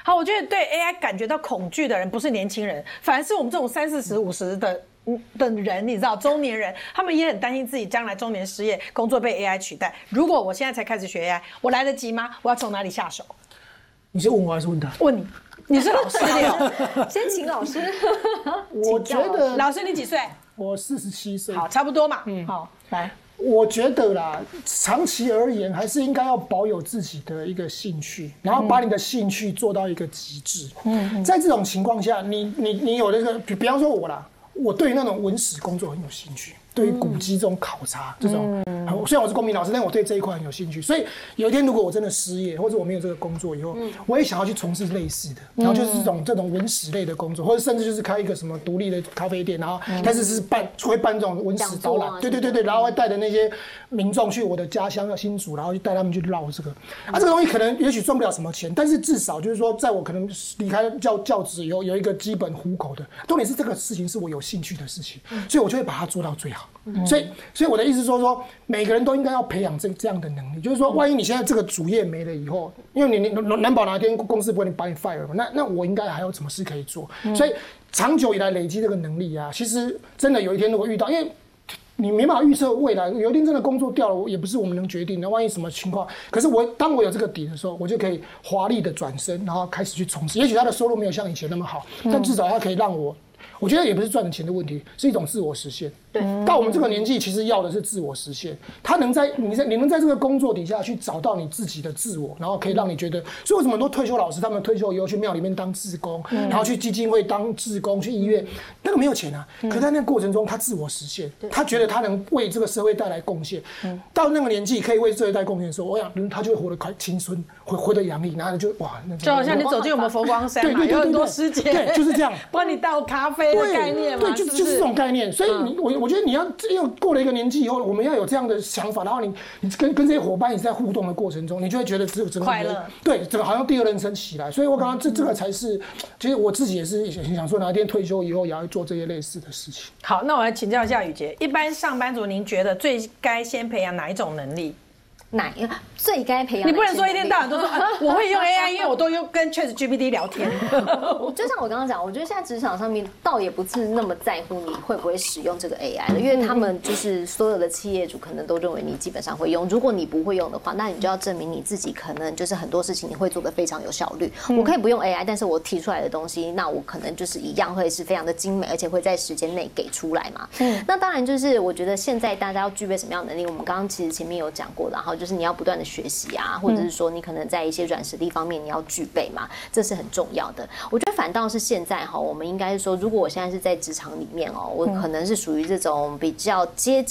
好，我觉得对 AI 感觉到恐惧的人不是年轻人，反而是我们这种30、50的人，你知道，中年人，他们也很担心自己将来中年失业，工作被 AI 取代。如果我现在才开始学 AI， 我来得及吗？我要从哪里下手？ 你是问我还是问他？ 问你，你是老师的，先请老师。 我觉得老师你几岁？ 我47岁。 好，差不多嘛。好，来。 我觉得啦，长期而言还是应该要保有自己的一个兴趣，然后把你的兴趣做到一个极致。在这种情况下，你有那个，比方说我啦，我对于那种文史工作很有兴趣。对于古迹这种考察，这种虽然我是公民老师，但我对这一块很有兴趣。所以有一天如果我真的失业，或者我没有这个工作以后，我也想要去从事类似的，然后就是这种文史类的工作，或者甚至就是开一个什么独立的咖啡店，然后但是会办这种文史导览，对，然后会带着那些民众去我的家乡新竹，然后去带他们去绕这个。这个东西可能也许赚不了什么钱，但是至少就是说，在我可能离开教职以后，有一个基本糊口的。重点是这个事情是我有兴趣的事情，所以我就会把它做到最好。所以我的意思是说，每个人都应该要培养这样的能力，就是说，万一你现在这个主业没了以后，因为你难保哪一天公司不会把你 fire 嘛，那我应该还有什么事可以做？所以长久以来累积这个能力啊，其实真的有一天如果遇到，因为你没办法预测未来，有一天真的工作掉了，也不是我们能决定的。万一什么情况，可是当我有这个底的时候，我就可以华丽的转身，然后开始去从事。也许他的收入没有像以前那么好，但至少他可以让我觉得也不是赚钱的问题，是一种自我实现。对，到我们这个年纪，其实要的是自我实现。你能在这个工作底下去找到你自己的自我，然后可以让你觉得，所以为什么很多退休老师他们退休以后去庙里面当志工，然后去基金会当志工，去医院，那个没有钱啊，可是在那个过程中他自我实现，他觉得他能为这个社会带来贡献。到那个年纪可以为社会带贡献的时候，我想他就会活得快青春，活得洋溢，然后就哇， 就好像你走进我们佛光山嘛，有很多师姐， 对，就是这样， 帮你倒咖啡的概念嘛， 对，就是这种概念。所以我觉得你要过了一个年纪以后，我们要有这样的想法，然后你跟这些伙伴一起在互动的过程中，你就会觉得整个快乐， 对，整个好像第二人生起来。所以我刚刚这个才是，其实我自己也是很想说，哪一天退休以后也要做这些类似的事情。 好，那我来请教一下宇杰，一般上班族您觉得最该先培养哪一种能力？ 哪一个最该培养？ 你不能说一天到晚都说我会用 AI， 因为我都用跟 ChatGPT 聊天。 就像我刚刚讲，我觉得现在职场上面倒也不是那么在乎你会不会使用这个 AI 的，因为他们就是所有的企业主可能都认为你基本上会用。如果你不会用的话，那你就要证明你自己可能就是很多事情你会做得非常有效率。我可以不用 AI， 但是我提出来的东西，那我可能就是一样会是非常的精美，而且会在时间内给出来嘛。那当然就是我觉得现在大家要具备什么样的能力，我们刚刚其实前面有讲过的，然后就是你要不断的学习啊，或者是说你可能在一些软实力方面你要具备嘛，这是很重要的。我觉得反倒是现在哈，我们应该是说，如果我现在是在职场里面哦，我可能是属于这种比较接近